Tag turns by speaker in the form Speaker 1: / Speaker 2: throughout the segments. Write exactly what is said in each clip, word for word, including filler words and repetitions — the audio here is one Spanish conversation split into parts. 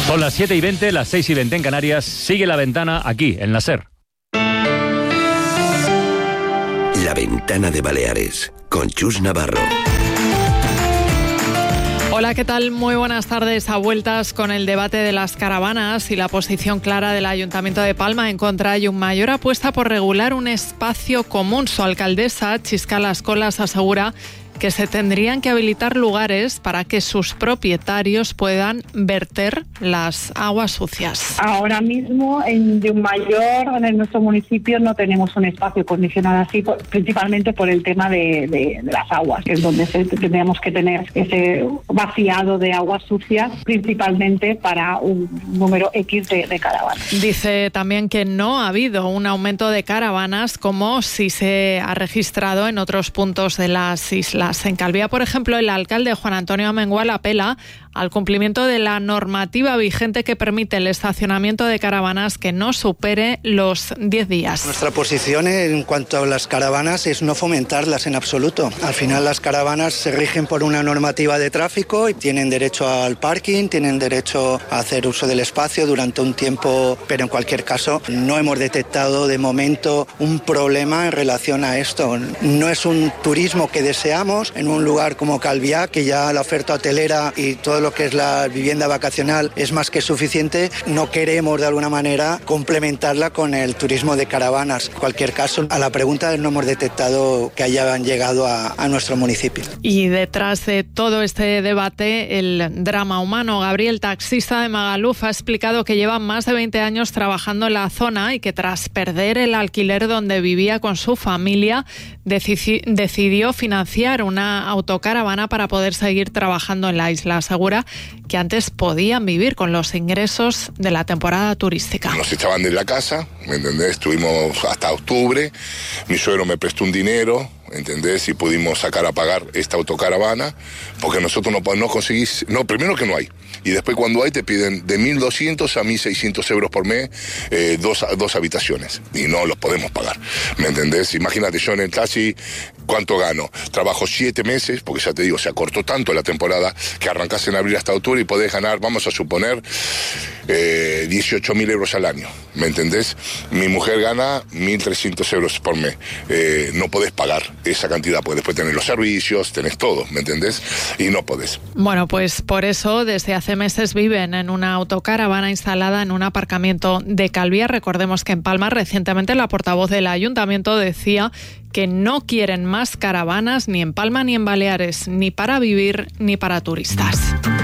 Speaker 1: Son las siete y veinte, las seis y veinte en Canarias. Sigue La Ventana aquí, en la SER.
Speaker 2: La Ventana de Baleares, con Chus Navarro.
Speaker 3: Hola, ¿qué tal? Muy buenas tardes. A vueltas con el debate de las caravanas y la posición clara del Ayuntamiento de Palma en contra y un mayor apuesta por regular un espacio común. Su alcaldesa, Chisca Las Colas, asegura que se tendrían que habilitar lugares para que sus propietarios puedan verter las aguas sucias.
Speaker 4: Ahora mismo en Llumayor, en nuestro municipio, no tenemos un espacio condicionado así, principalmente por el tema de, de, de las aguas, que es donde se, tendríamos que tener ese vaciado de aguas sucias, principalmente para un número X de, de caravanas.
Speaker 3: Dice también que no ha habido un aumento de caravanas como sí se ha registrado en otros puntos de las islas. En Calviá, por ejemplo, el alcalde Juan Antonio Amengual apela al cumplimiento de la normativa vigente que permite el estacionamiento de caravanas que no supere los diez días.
Speaker 5: Nuestra posición en cuanto a las caravanas es no fomentarlas en absoluto. Al final las caravanas se rigen por una normativa de tráfico y tienen derecho al parking, tienen derecho a hacer uso del espacio durante un tiempo, pero en cualquier caso no hemos detectado de momento un problema en relación a esto. No es un turismo que deseamos en un lugar como Calviá, que ya la oferta hotelera y todo lo que es la vivienda vacacional es más que suficiente. No queremos de alguna manera complementarla con el turismo de caravanas. En cualquier caso, a la pregunta no hemos detectado que hayan llegado a, a nuestro municipio.
Speaker 3: Y detrás de todo este debate, el drama humano. Gabriel, taxista de Magaluf, ha explicado que lleva más de veinte años trabajando en la zona y que tras perder el alquiler donde vivía con su familia, deci- decidió financiar una autocaravana para poder seguir trabajando en la isla. Asegura que antes podían vivir con los ingresos de la temporada turística.
Speaker 6: Nos echaban de la casa, ¿me entendés? Estuvimos hasta octubre, mi suegro me prestó un dinero, ¿entendés? Y pudimos sacar a pagar esta autocaravana, porque nosotros no, no conseguís, no, primero que no hay, y después cuando hay te piden de mil doscientos a mil seiscientos euros por mes, eh, dos, dos habitaciones, y no los podemos pagar, ¿me entendés? Imagínate, yo en el taxi, ¿cuánto gano? Trabajo siete meses, porque ya te digo, se acortó tanto la temporada, que arrancás en abril hasta octubre y podés ganar, vamos a suponer, eh, dieciocho mil euros al año, ¿me entendés? Mi mujer gana mil trescientos euros por mes, eh, no podés pagar esa cantidad, porque después tenés los servicios, tenés todo, ¿me entendés? Y no podés.
Speaker 3: Bueno, pues por eso desde hace meses viven en una autocaravana instalada en un aparcamiento de Calviá. Recordemos que en Palma recientemente la portavoz del ayuntamiento decía que no quieren más caravanas ni en Palma ni en Baleares, ni para vivir ni para turistas.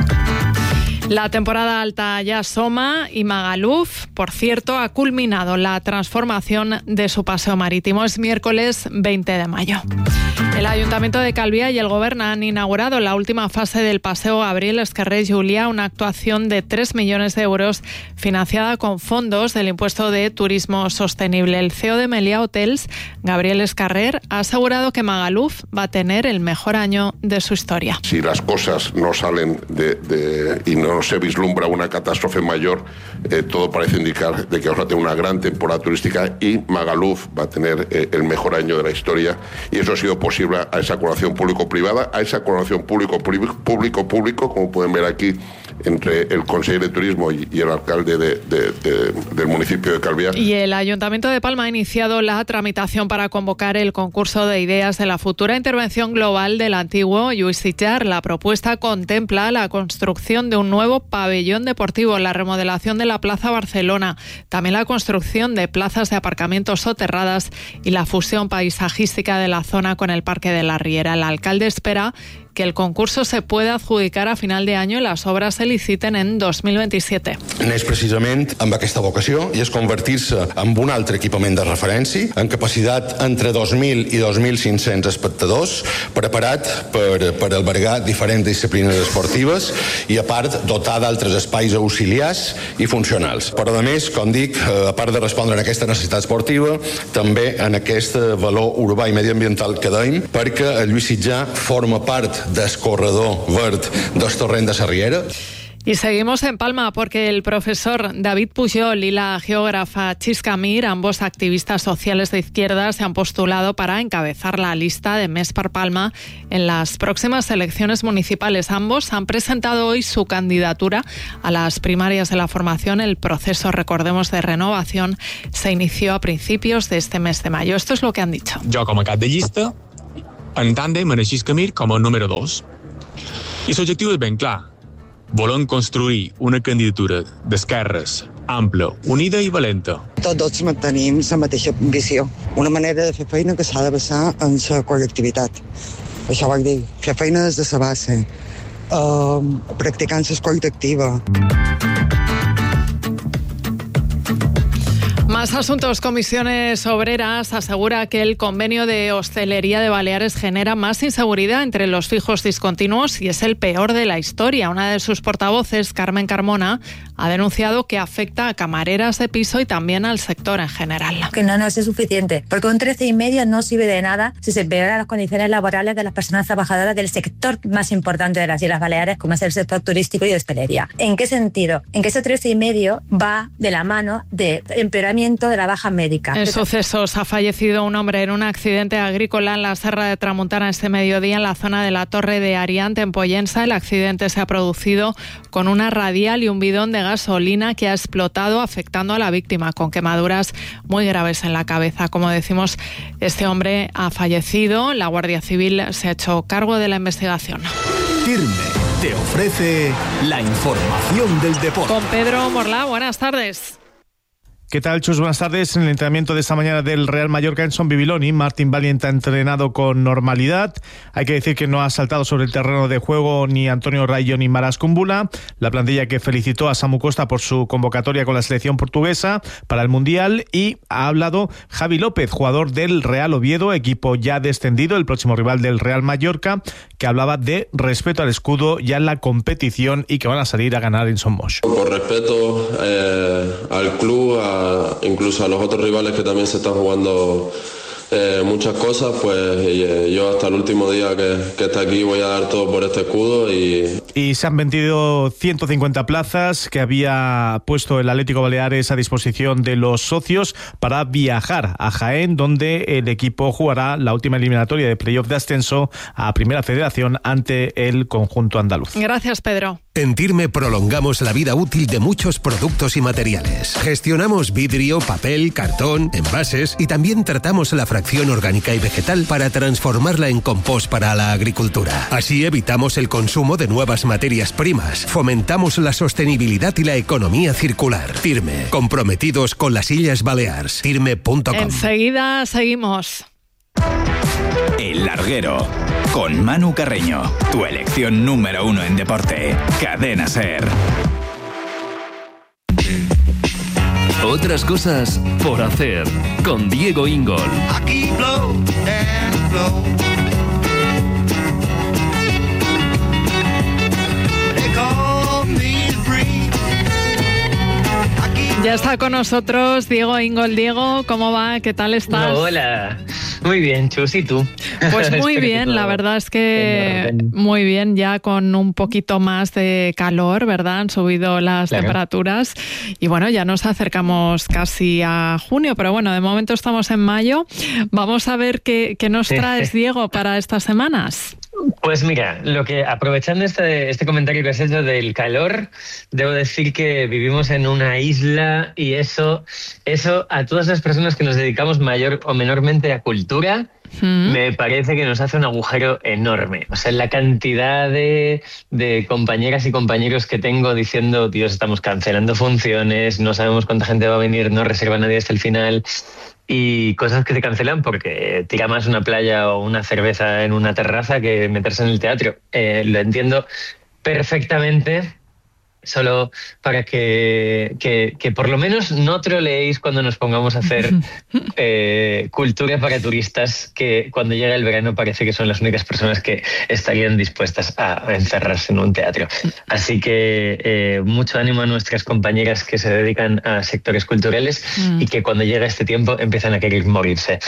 Speaker 3: La temporada alta ya asoma y Magaluf, por cierto, ha culminado la transformación de su paseo marítimo. Es miércoles veinte de mayo. El Ayuntamiento de Calviá y el Gobierno han inaugurado la última fase del paseo Gabriel Escarrer Julià, una actuación de tres millones de euros financiada con fondos del impuesto de turismo sostenible. El C E O de Meliá Hotels, Gabriel Escarrer, ha asegurado que Magaluf va a tener el mejor año de su historia.
Speaker 7: Si las cosas no salen de, de, y no se vislumbra una catástrofe mayor, eh, todo parece indicar de que vamos a tener una gran temporada turística y Magaluf va a tener eh, el mejor año de la historia, y eso ha sido posible a esa colaboración público-privada, a esa colaboración público-público, como pueden ver aquí, entre el consejero de Turismo y, y el alcalde de, de, de, del municipio de Calviá.
Speaker 3: Y el Ayuntamiento de Palma ha iniciado la tramitación para convocar el concurso de ideas de la futura intervención global del antiguo Lluís Sitjar. La propuesta contempla la construcción de un nuevo pabellón deportivo, la remodelación de la Plaza Barcelona, también la construcción de plazas de aparcamientos soterradas y la fusión paisajística de la zona con el Parque de la Riera. El alcalde espera que el concurso se pueda adjudicar a final de año i les obres se liciten en dos mil veintisiete.
Speaker 8: Neix precisament amb aquesta vocació i és convertir-se en un altre equipament de referència amb capacitat entre dos mil i dos mil cinc-cents espectadors, preparat per, per albergar diferents disciplines esportives i a part dotar d'altres espais auxiliars i funcionals. Però a més, com dic, a part de respondre a aquesta necessitat esportiva, també en aquest valor urbà i mediambiental que dèiem, perquè el Lluís Sitjar forma part del corredor verd del torrent de Sarriera.
Speaker 3: Y seguimos en Palma porque el profesor David Pujol y la geógrafa Chisca Mir, ambos activistas sociales de izquierda, se han postulado para encabezar la lista de Més per Palma en las próximas elecciones municipales. Ambos han presentado hoy su candidatura a las primarias de la formación. El proceso, recordemos, de renovación se inició a principios de este mes de mayo. Esto es lo que han dicho.
Speaker 9: Jo com a cap de llista, en tàndem amb Chisca Mir com a número dos. I l'objectiu és ben clar. Volem construir una candidatura d'esquerres ampla, unida i valenta.
Speaker 10: Tots mantenim la mateixa visió. Una manera de fer feina que s'ha de basar en la col·lectivitat. Això vol dir, fer feina des de la base, eh, practicant la escolta activa.
Speaker 3: Más asuntos. Comisiones Obreras asegura que el convenio de hostelería de Baleares genera más inseguridad entre los fijos discontinuos y es el peor de la historia. Una de sus portavoces, Carmen Carmona, ha denunciado que afecta a camareras de piso y también al sector en general.
Speaker 11: Que no nos es suficiente, porque un trece y medio no sirve de nada si se empeoran las condiciones laborales de las personas trabajadoras del sector más importante de las Islas Baleares, como es el sector turístico y de hostelería. ¿En qué sentido? En que ese trece y medio va de la mano de empeoramiento de la baja médica.
Speaker 3: En sucesos, ha fallecido un hombre en un accidente agrícola en la Serra de Tramuntana este mediodía en la zona de la Torre de Ariante, en Pollensa. El accidente se ha producido con una radial y un bidón de gasolina que ha explotado, afectando a la víctima con quemaduras muy graves en la cabeza. Como decimos, este hombre ha fallecido. La Guardia Civil se ha hecho cargo de la investigación.
Speaker 12: Firme te ofrece la información del deporte.
Speaker 3: Con Pedro Morlá, buenas tardes.
Speaker 13: ¿Qué tal, Chus? Buenas tardes. En el entrenamiento de esta mañana del Real Mallorca en Son Bibiloni, Martín Valiente ha entrenado con normalidad. Hay que decir que no ha saltado sobre el terreno de juego ni Antonio Rayo ni Maras Kumbula. La plantilla que felicitó a Samu Costa por su convocatoria con la selección portuguesa para el Mundial, y ha hablado Javi López, jugador del Real Oviedo, equipo ya descendido, el próximo rival del Real Mallorca, que hablaba de respeto al escudo y a la competición y que van a salir a ganar en Son Moix.
Speaker 14: Por respeto eh, al club, a incluso a los otros rivales que también se están jugando eh, muchas cosas, pues eh, yo hasta el último día que, que está aquí voy a dar todo por este escudo. Y...
Speaker 13: y se han vendido ciento cincuenta plazas que había puesto el Atlético Baleares a disposición de los socios para viajar a Jaén, donde el equipo jugará la última eliminatoria de playoff de ascenso a Primera Federación ante el conjunto andaluz.
Speaker 3: Gracias, Pedro.
Speaker 12: En Tirme prolongamos la vida útil de muchos productos y materiales. Gestionamos vidrio, papel, cartón, envases y también tratamos la fracción orgánica y vegetal para transformarla en compost para la agricultura. Así evitamos el consumo de nuevas materias primas, fomentamos la sostenibilidad y la economía circular. Tirme, comprometidos con las Illes Balears. Tirme punto com.
Speaker 3: Enseguida seguimos.
Speaker 15: El Larguero, con Manu Carreño, tu elección número uno en deporte. Cadena SER.
Speaker 16: Otras cosas por hacer, con Diego Ingol.
Speaker 17: Aquí flow and flow. They call me free.
Speaker 3: Ya está con nosotros Diego Ingol. Diego, ¿cómo va? ¿Qué tal estás?
Speaker 18: Hola. Muy bien, Chus, ¿y tú?
Speaker 3: Pues muy bien, la verdad es que muy bien, ya con un poquito más de calor, ¿verdad? Han subido las claro. temperaturas y bueno, ya nos acercamos casi a junio, pero bueno, de momento estamos en mayo. Vamos a ver qué, qué nos traes, Diego, para estas semanas.
Speaker 18: Pues mira, lo que aprovechando este, este comentario que has hecho del calor, debo decir que vivimos en una isla y eso, eso a todas las personas que nos dedicamos mayor o menormente a cultura, mm. me parece que nos hace un agujero enorme. O sea, la cantidad de, de compañeras y compañeros que tengo diciendo, Dios, estamos cancelando funciones, no sabemos cuánta gente va a venir, no reserva nadie hasta el final. Y cosas que se cancelan porque tira más una playa o una cerveza en una terraza que meterse en el teatro. Eh, lo entiendo perfectamente, solo para que, que, que por lo menos no troleéis cuando nos pongamos a hacer eh, cultura para turistas, que cuando llega el verano parece que son las únicas personas que estarían dispuestas a encerrarse en un teatro. Así que eh, mucho ánimo a nuestras compañeras que se dedican a sectores culturales mm. y que cuando llega este tiempo empiezan a querer morirse.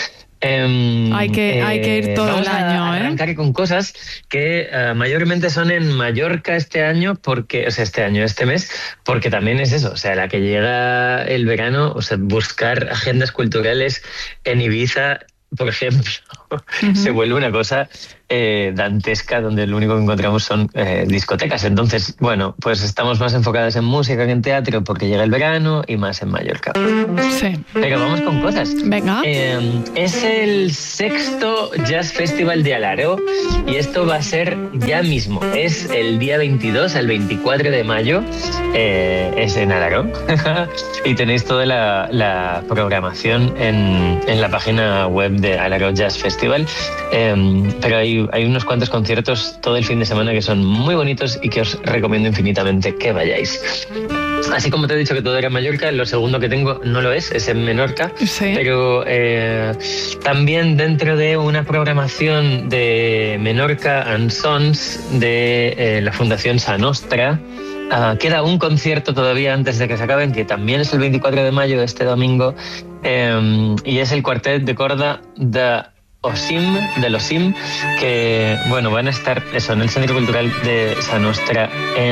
Speaker 18: Eh,
Speaker 3: hay, que,
Speaker 18: eh,
Speaker 3: hay que ir todo el año,
Speaker 18: a
Speaker 3: ¿eh?
Speaker 18: arrancar con cosas que uh, mayormente son en Mallorca este año, porque, o sea, este año, este mes, porque también es eso, o sea, la que llega el verano, o sea, buscar agendas culturales en Ibiza, por ejemplo, uh-huh. se vuelve una cosa eh, dantesca, donde lo único que encontramos son eh, discotecas. Entonces, bueno, pues estamos más enfocadas en música que en teatro porque llega el verano y más en Mallorca.
Speaker 3: Sí.
Speaker 18: Pero vamos con cosas.
Speaker 3: Venga.
Speaker 18: Eh, es el sexto Jazz Festival de Alaró y esto va a ser ya mismo. Es el día veintidós al veinticuatro de mayo. Eh, es en Alaró. Y tenéis toda la, la programación en, en la página web de Alaró Jazz Festival. Eh, pero hay, hay unos cuantos conciertos todo el fin de semana que son muy bonitos y que os recomiendo infinitamente que vayáis. Así como te he dicho que todo era en Mallorca, lo segundo que tengo no lo es, es en Menorca,
Speaker 3: sí.
Speaker 18: pero eh, también dentro de una programación de Menorca and Sons de eh, la Fundación Sa Nostra, uh, queda un concierto todavía antes de que se acaben, que también es el veinticuatro de mayo, este domingo, eh, y es el cuartet de corda de Osim, de los Sim, que bueno, van a estar eso, en el Centro Cultural de Sa Nostra en